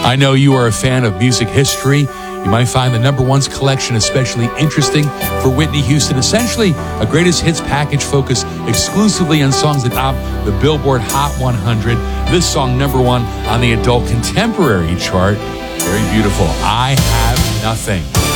I know you are a fan of music history. You might find the number ones collection especially interesting for Whitney Houston. Essentially, a greatest hits package focused exclusively on songs that top the Billboard Hot 100. This song, number one on the adult contemporary chart. Very beautiful. I Have Nothing.